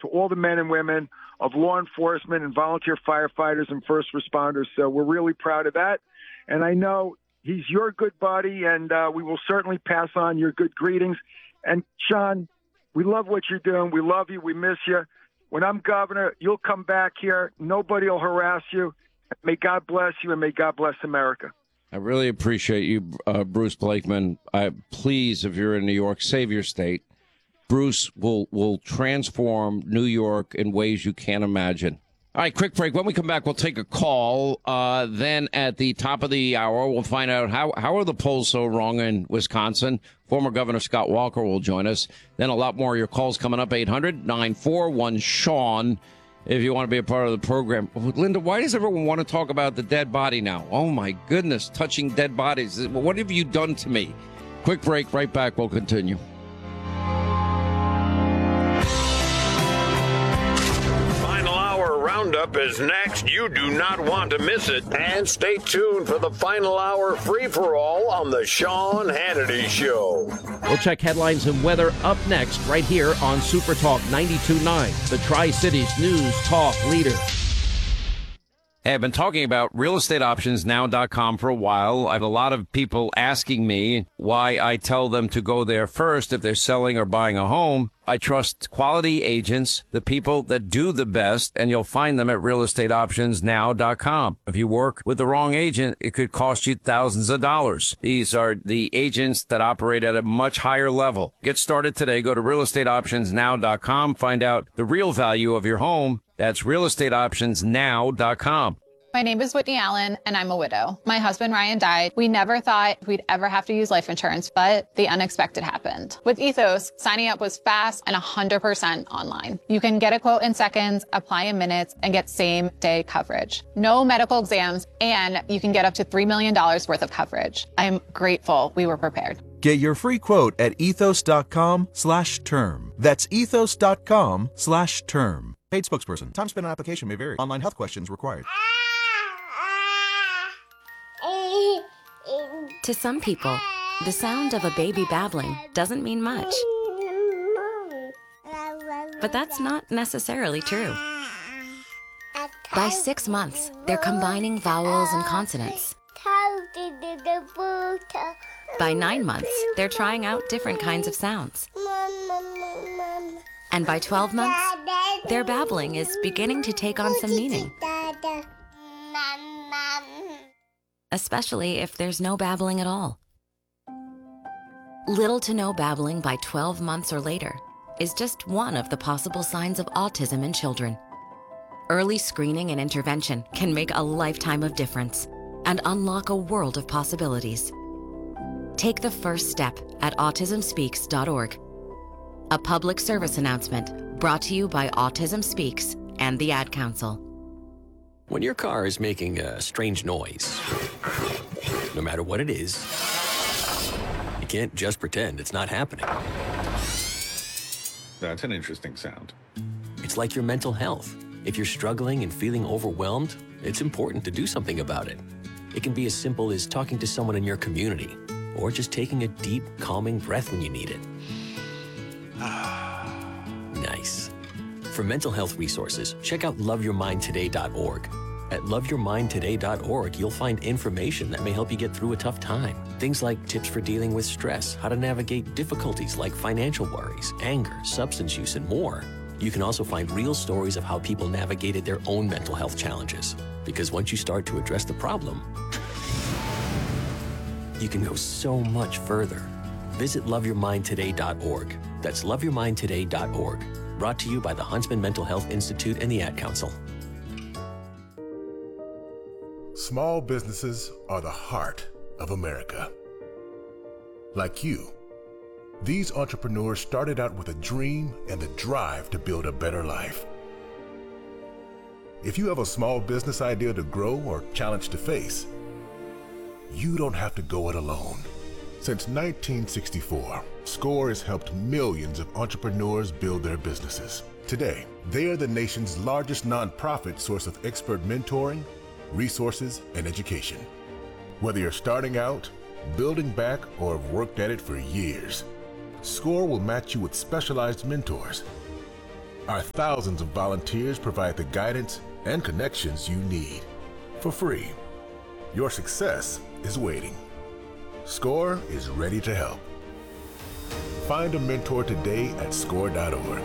to all the men and women of law enforcement and volunteer firefighters and first responders. So we're really proud of that. And I know he's your good buddy, and we will certainly pass on your good greetings. And, Sean, we love what you're doing. We love you. We miss you. When I'm governor, you'll come back here. Nobody will harass you. May God bless you, and may God bless America. I really appreciate you, Bruce Blakeman. Please, if you're in New York, save your state. Bruce will transform New York in ways you can't imagine. All right, quick break. When we come back, we'll take a call. Then at the top of the hour, we'll find out how are the polls so wrong in Wisconsin. Former Governor Scott Walker will join us. Then a lot more of your calls coming up, 800-941-SEAN, if you want to be a part of the program. Linda, why does everyone want to talk about the dead body now? Oh, my goodness, touching dead bodies. What have you done to me? Quick break, right back. We'll continue. Roundup is next. You do not want to miss it. And stay tuned for the final hour free-for-all on the Sean Hannity Show. We'll check headlines and weather up next right here on Super Talk 92.9, the Tri-Cities News Talk leader. Hey, I've been talking about realestateoptionsnow.com for a while. I have a lot of people asking me why I tell them to go there first if they're selling or buying a home. I trust quality agents, the people that do the best, and you'll find them at realestateoptionsnow.com. If you work with the wrong agent, it could cost you thousands of dollars. These are the agents that operate at a much higher level. Get started today. Go to realestateoptionsnow.com. Find out the real value of your home. That's realestateoptionsnow.com. My name is Whitney Allen, and I'm a widow. My husband, Ryan, died. We never thought we'd ever have to use life insurance, but the unexpected happened. With Ethos, signing up was fast and 100% online. You can get a quote in seconds, apply in minutes, and get same-day coverage. No medical exams, and you can get up to $3 million worth of coverage. I'm grateful we were prepared. Get your free quote at ethos.com/term. That's ethos.com/term. Paid spokesperson. Time spent on application may vary. Online health questions required. To some people, the sound of a baby babbling doesn't mean much. But that's not necessarily true. By 6 months, they're combining vowels and consonants. By 9 months, they're trying out different kinds of sounds. And by 12 months, their babbling is beginning to take on some meaning. Especially if there's no babbling at all. Little to no babbling by 12 months or later is just one of the possible signs of autism in children. Early screening and intervention can make a lifetime of difference and unlock a world of possibilities. Take the first step at autismspeaks.org. A public service announcement brought to you by Autism Speaks and the Ad Council. When your car is making a strange noise, no matter what it is, you can't just pretend it's not happening. That's an interesting sound. It's like your mental health. If you're struggling and feeling overwhelmed, it's important to do something about it. It can be as simple as talking to someone in your community, or just taking a deep, calming breath when you need it. Nice. For mental health resources, check out loveyourmindtoday.org. At loveyourmindtoday.org, you'll find information that may help you get through a tough time. Things like tips for dealing with stress, how to navigate difficulties like financial worries, anger, substance use, and more. You can also find real stories of how people navigated their own mental health challenges. Because once you start to address the problem, you can go so much further. Visit loveyourmindtoday.org. That's loveyourmindtoday.org. Brought to you by the Huntsman Mental Health Institute and the Ad Council. Small businesses are the heart of America. Like you, these entrepreneurs started out with a dream and the drive to build a better life. If you have a small business idea to grow or challenge to face, you don't have to go it alone. Since 1964, SCORE has helped millions of entrepreneurs build their businesses. Today, they are the nation's largest nonprofit source of expert mentoring, resources, and education. Whether you're starting out, building back, or have worked at it for years, SCORE will match you with specialized mentors. Our thousands of volunteers provide the guidance and connections you need for free. Your success is waiting. SCORE is ready to help. Find a mentor today at SCORE.org.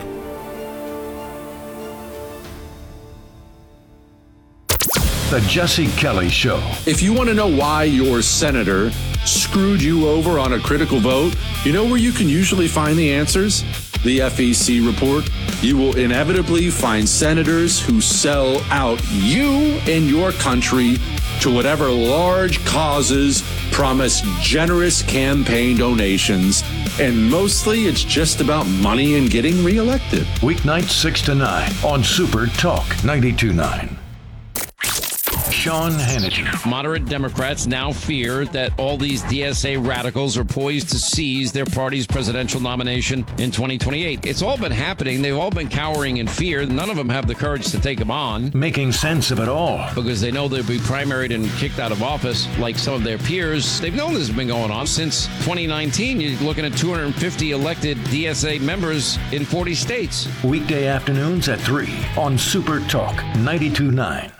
The Jesse Kelly Show. If you want to know why your senator screwed you over on a critical vote, you know where you can usually find the answers? The FEC report. You will inevitably find senators who sell out you and your country to whatever large causes, promise generous campaign donations, and mostly it's just about money and getting reelected. Weeknights 6 to 9 on Super Talk 92.9. Sean Hannity. Moderate Democrats now fear that all these DSA radicals are poised to seize their party's presidential nomination in 2028. It's all been happening. They've all been cowering in fear. None of them have the courage to take them on. Making sense of it all. Because they know they'll be primaried and kicked out of office like some of their peers. They've known this has been going on since 2019. You're looking at 250 elected DSA members in 40 states. Weekday afternoons at 3 on Super Talk 92.9.